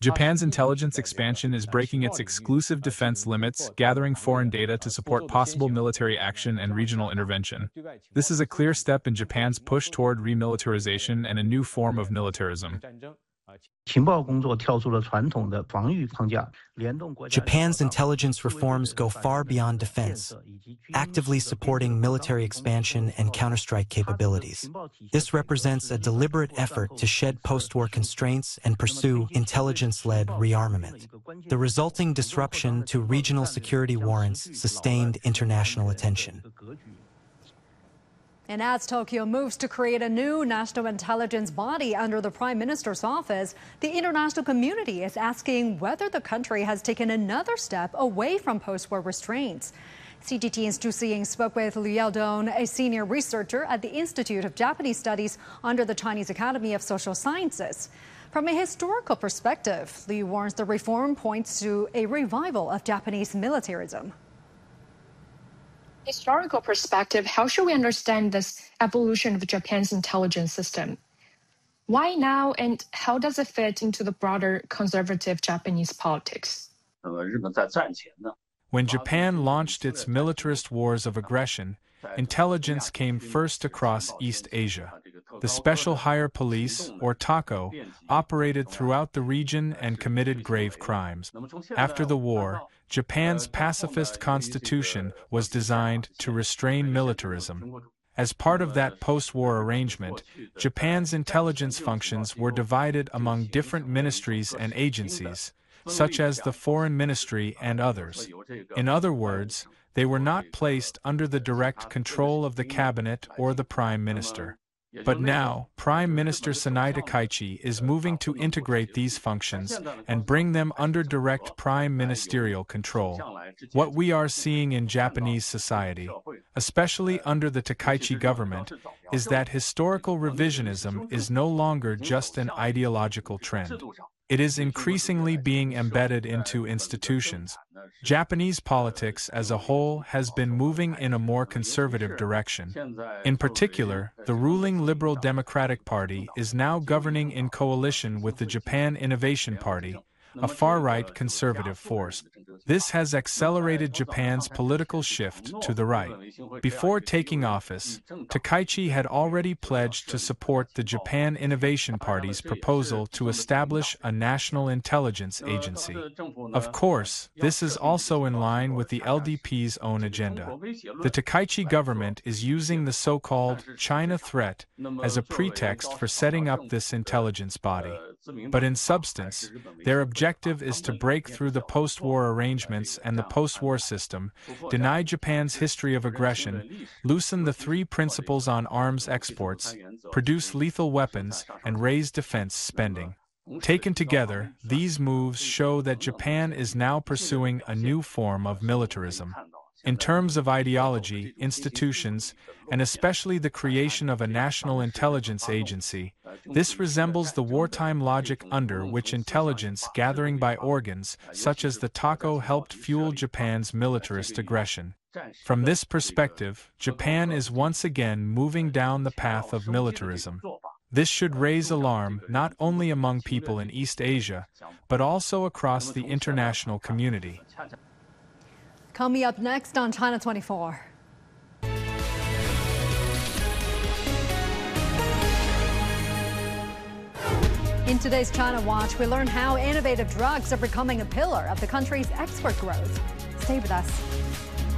Japan's intelligence expansion is breaking its exclusive defense limits, gathering foreign data to support possible military action and regional intervention. This is a clear step in Japan's push toward remilitarization and a new form of militarism. Japan's intelligence reforms go far beyond defense, actively supporting military expansion and counterstrike capabilities. This represents a deliberate effort to shed post-war constraints and pursue intelligence-led rearmament. The resulting disruption to regional security warrants sustained international attention. And as Tokyo moves to create a new national intelligence body under the Prime Minister's office, the international community is asking whether the country has taken another step away from post-war restraints. CGTN's Zhu Siying spoke with Liu Yaodong, a senior researcher at the Institute of Japanese Studies under the Chinese Academy of Social Sciences. From a historical perspective, Liu warns the reform points to a revival of Japanese militarism. Historical perspective, how should we understand this evolution of Japan's intelligence system? Why now, and how does it fit into the broader conservative Japanese politics? When Japan launched its militarist wars of aggression, intelligence came first across East Asia. The Special Higher Police, or TACO, operated throughout the region and committed grave crimes. After the war, Japan's pacifist constitution was designed to restrain militarism. As part of that post-war arrangement, Japan's intelligence functions were divided among different ministries and agencies, such as the Foreign Ministry and others. In other words, they were not placed under the direct control of the cabinet or the prime minister. But now, Prime Minister Sanae Takaichi is moving to integrate these functions and bring them under direct prime ministerial control. What we are seeing in Japanese society, especially under the Takaichi government, is that historical revisionism is no longer just an ideological trend. It is increasingly being embedded into institutions. Japanese politics as a whole has been moving in a more conservative direction. In particular, the ruling Liberal Democratic Party is now governing in coalition with the Japan Innovation Party, a far-right conservative force. This has accelerated Japan's political shift to the right. Before taking office, Takaichi had already pledged to support the Japan Innovation Party's proposal to establish a national intelligence agency. Of course, this is also in line with the LDP's own agenda. The Takaichi government is using the so-called China threat as a pretext for setting up this intelligence body. But in substance, their objective is to break through the post-war arrangements and the post-war system, deny Japan's history of aggression, loosen the three principles on arms exports, produce lethal weapons, and raise defense spending. Taken together, these moves show that Japan is now pursuing a new form of militarism. In terms of ideology, institutions, and especially the creation of a national intelligence agency, this resembles the wartime logic under which intelligence gathering by organs such as the TACO helped fuel Japan's militarist aggression. From this perspective, Japan is once again moving down the path of militarism. This should raise alarm not only among people in East Asia, but also across the international community. Coming up next on China 24. In today's China Watch, we learn how innovative drugs are becoming a pillar of the country's export growth. Stay with us.